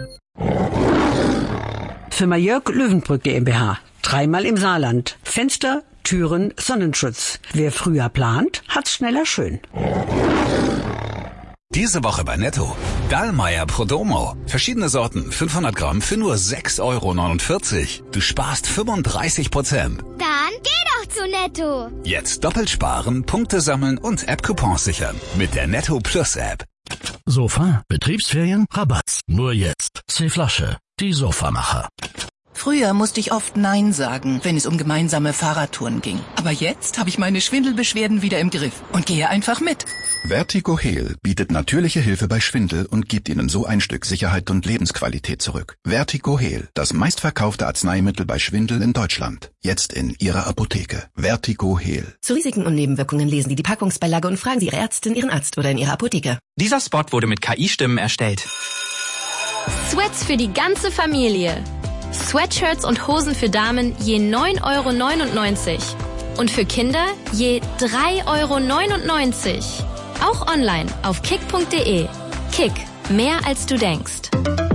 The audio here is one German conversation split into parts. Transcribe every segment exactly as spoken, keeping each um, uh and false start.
Firma Jörg Löwenbrück GmbH. Dreimal im Saarland. Fenster, Türen, Sonnenschutz. Wer früher plant, hat's schneller schön. Diese Woche bei Netto. Dallmayr Prodomo. Verschiedene Sorten, fünfhundert Gramm für nur sechs Euro neunundvierzig. Du sparst fünfunddreißig Prozent. Dann geh doch zu Netto. Jetzt doppelt sparen, Punkte sammeln und App-Coupons sichern. Mit der Netto Plus App. Sofa, Betriebsferien, Rabatt. Nur jetzt. C-Flasche, die Sofamacher. Früher musste ich oft Nein sagen, wenn es um gemeinsame Fahrradtouren ging. Aber jetzt habe ich meine Schwindelbeschwerden wieder im Griff und gehe einfach mit. Vertigo Heal bietet natürliche Hilfe bei Schwindel und gibt Ihnen so ein Stück Sicherheit und Lebensqualität zurück. Vertigo Heal, das meistverkaufte Arzneimittel bei Schwindel in Deutschland. Jetzt in Ihrer Apotheke. Vertigo Heal. Zu Risiken und Nebenwirkungen lesen Sie die Packungsbeilage und fragen Sie Ihre Ärztin, Ihren Arzt oder in Ihrer Apotheke. Dieser Spot wurde mit K I-Stimmen erstellt. Sweats für die ganze Familie. Sweatshirts und Hosen für Damen je neun Euro neunundneunzig. Und für Kinder je drei Euro neunundneunzig. Auch online auf kick punkt de. Kick, mehr als du denkst.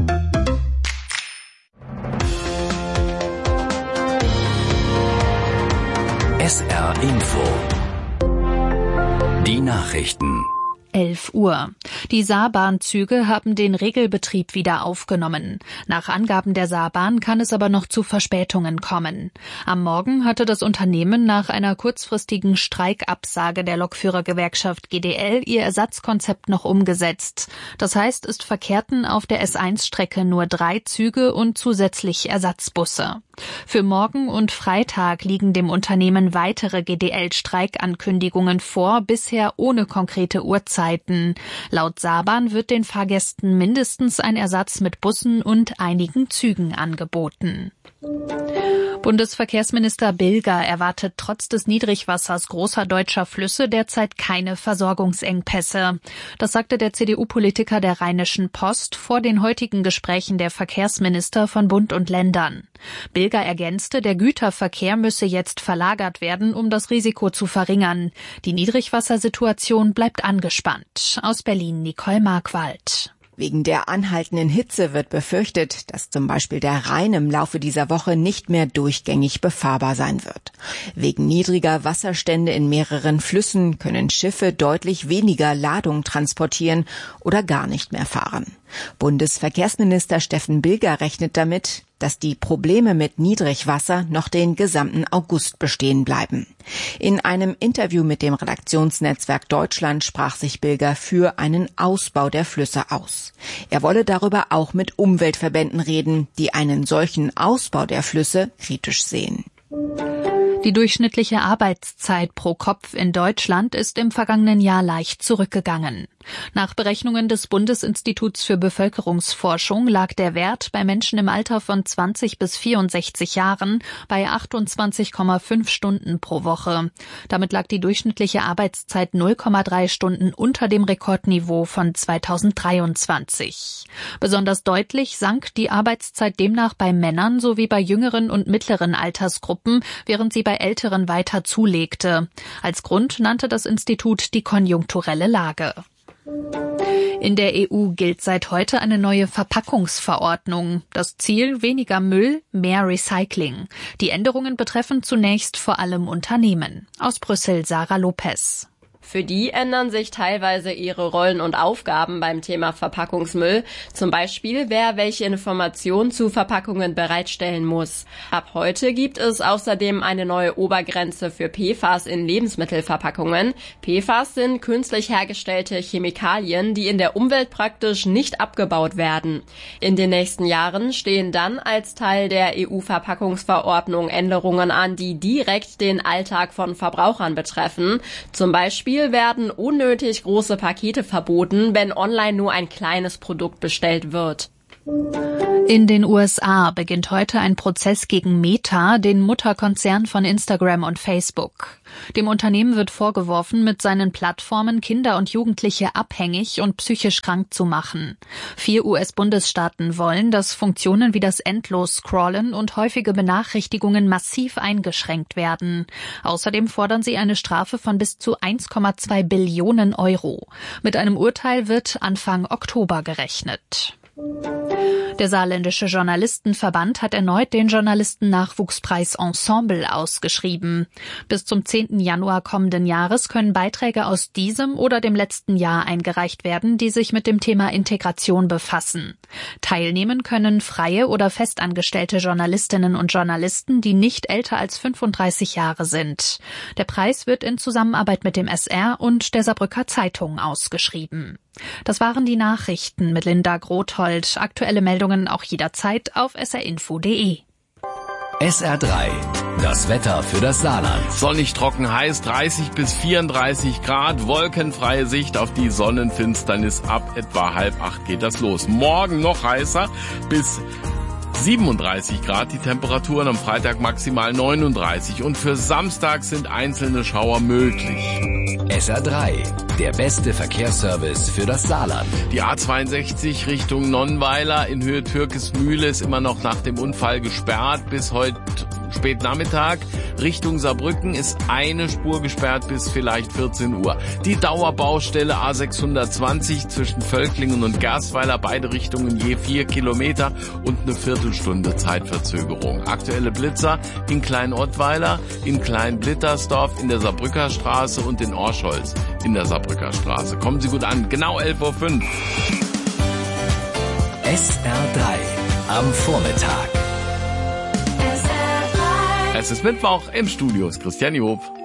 S R Info. Die Nachrichten. elf Uhr. Die Saarbahnzüge haben den Regelbetrieb wieder aufgenommen. Nach Angaben der Saarbahn kann es aber noch zu Verspätungen kommen. Am Morgen hatte das Unternehmen nach einer kurzfristigen Streikabsage der Lokführergewerkschaft G D L ihr Ersatzkonzept noch umgesetzt. Das heißt, es verkehrten auf der S eins Strecke nur drei Züge und zusätzlich Ersatzbusse. Für morgen und Freitag liegen dem Unternehmen weitere G D L-Streikankündigungen vor, bisher ohne konkrete Uhrzeiten. Laut Saarbahn wird den Fahrgästen mindestens ein Ersatz mit Bussen und einigen Zügen angeboten. Bundesverkehrsminister Bilger erwartet trotz des Niedrigwassers großer deutscher Flüsse derzeit keine Versorgungsengpässe. Das sagte der C D U-Politiker der Rheinischen Post vor den heutigen Gesprächen der Verkehrsminister von Bund und Ländern. Bilger ergänzte, der Güterverkehr müsse jetzt verlagert werden, um das Risiko zu verringern. Die Niedrigwassersituation bleibt angespannt. Aus Berlin Nicole Markwald. Wegen der anhaltenden Hitze wird befürchtet, dass zum Beispiel der Rhein im Laufe dieser Woche nicht mehr durchgängig befahrbar sein wird. Wegen niedriger Wasserstände in mehreren Flüssen können Schiffe deutlich weniger Ladung transportieren oder gar nicht mehr fahren. Bundesverkehrsminister Steffen Bilger rechnet damit, dass die Probleme mit Niedrigwasser noch den gesamten August bestehen bleiben. In einem Interview mit dem Redaktionsnetzwerk Deutschland sprach sich Bilger für einen Ausbau der Flüsse aus. Er wolle darüber auch mit Umweltverbänden reden, die einen solchen Ausbau der Flüsse kritisch sehen. Die durchschnittliche Arbeitszeit pro Kopf in Deutschland ist im vergangenen Jahr leicht zurückgegangen. Nach Berechnungen des Bundesinstituts für Bevölkerungsforschung lag der Wert bei Menschen im Alter von zwanzig bis vierundsechzig Jahren bei achtundzwanzig Komma fünf Stunden pro Woche. Damit lag die durchschnittliche Arbeitszeit null Komma drei Stunden unter dem Rekordniveau von zweitausenddreiundzwanzig. Besonders deutlich sank die Arbeitszeit demnach bei Männern sowie bei jüngeren und mittleren Altersgruppen, während sie bei Älteren weiter zulegte. Als Grund nannte das Institut die konjunkturelle Lage. In der E U gilt seit heute eine neue Verpackungsverordnung. Das Ziel: weniger Müll, mehr Recycling. Die Änderungen betreffen zunächst vor allem Unternehmen. Aus Brüssel Sarah Lopez. Für die ändern sich teilweise ihre Rollen und Aufgaben beim Thema Verpackungsmüll. Zum Beispiel, wer welche Informationen zu Verpackungen bereitstellen muss. Ab heute gibt es außerdem eine neue Obergrenze für P F A S in Lebensmittelverpackungen. P F A S sind künstlich hergestellte Chemikalien, die in der Umwelt praktisch nicht abgebaut werden. In den nächsten Jahren stehen dann als Teil der E U-Verpackungsverordnung Änderungen an, die direkt den Alltag von Verbrauchern betreffen. Zum Beispiel werden unnötig große Pakete verboten, wenn online nur ein kleines Produkt bestellt wird. In den U S A beginnt heute ein Prozess gegen Meta, den Mutterkonzern von Instagram und Facebook. Dem Unternehmen wird vorgeworfen, mit seinen Plattformen Kinder und Jugendliche abhängig und psychisch krank zu machen. Vier U S-Bundesstaaten wollen, dass Funktionen wie das Endlos-Scrollen und häufige Benachrichtigungen massiv eingeschränkt werden. Außerdem fordern sie eine Strafe von bis zu eins Komma zwei Billionen Euro. Mit einem Urteil wird Anfang Oktober gerechnet. Der Saarländische Journalistenverband hat erneut den Journalisten-Nachwuchspreis Ensemble ausgeschrieben. Bis zum zehnten Januar kommenden Jahres können Beiträge aus diesem oder dem letzten Jahr eingereicht werden, die sich mit dem Thema Integration befassen. Teilnehmen können freie oder festangestellte Journalistinnen und Journalisten, die nicht älter als fünfunddreißig Jahre sind. Der Preis wird in Zusammenarbeit mit dem S R und der Saarbrücker Zeitung ausgeschrieben. Das waren die Nachrichten mit Linda Grothold. Aktuelle Meldungen auch jederzeit auf s r info punkt d e. S R drei, das Wetter für das Saarland. Sonnig, trocken, heiß, dreißig bis vierunddreißig Grad, wolkenfreie Sicht auf die Sonnenfinsternis. Ab etwa halb acht geht das los. Morgen noch heißer, bis siebenunddreißig Grad die Temperaturen, am Freitag maximal neununddreißig und für Samstag sind einzelne Schauer möglich. S R drei, der beste Verkehrsservice für das Saarland. Die A zweiundsechzig Richtung Nonnweiler in Höhe Türkesmühle ist immer noch nach dem Unfall gesperrt bis heute spät Nachmittag. Richtung Saarbrücken ist eine Spur gesperrt bis vielleicht vierzehn Uhr. Die Dauerbaustelle A sechshundertzwanzig zwischen Völklingen und Gerstweiler, beide Richtungen je vier Kilometer und eine Viertelstunde Zeitverzögerung. Aktuelle Blitzer in Klein-Ottweiler, in Klein-Blittersdorf, in der Saarbrücker Straße und in Orscholz in der Saarbrücker Straße. Kommen Sie gut an, genau elf Uhr fünf. S R drei am Vormittag. Es ist Mittwoch, im Studio ist Christian Job.